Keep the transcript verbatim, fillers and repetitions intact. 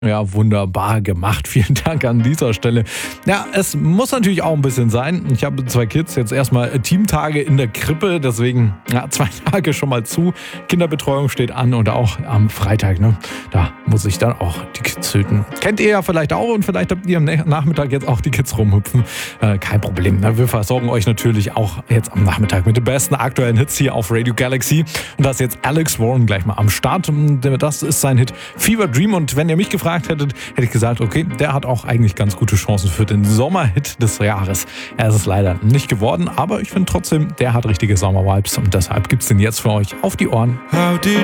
Ja, wunderbar gemacht. Vielen Dank an dieser Stelle. Ja, es muss natürlich auch ein bisschen sein. Ich habe zwei Kids, jetzt erstmal Teamtage in der Krippe, deswegen ja, zwei Tage schon mal zu. Kinderbetreuung steht an und auch am Freitag, ne? Da muss ich dann auch die Kids hüten. Kennt ihr ja vielleicht auch und vielleicht habt ihr am Nachmittag jetzt auch die Kids rumhüpfen. Äh, kein Problem. Ne? Wir versorgen euch natürlich auch jetzt am Nachmittag mit den besten aktuellen Hits hier auf Radio Galaxy. Und das ist jetzt Alex Warren gleich mal am Start. Und das ist sein Hit Fever Dream. Und wenn ihr mich gefragt hättet, hätte ich gesagt, okay, der hat auch eigentlich ganz gute Chancen für den Sommerhit des Jahres. Er ist es leider nicht geworden, aber ich finde trotzdem, der hat richtige Sommer-Vibes und deshalb gibt's den jetzt für euch auf die Ohren.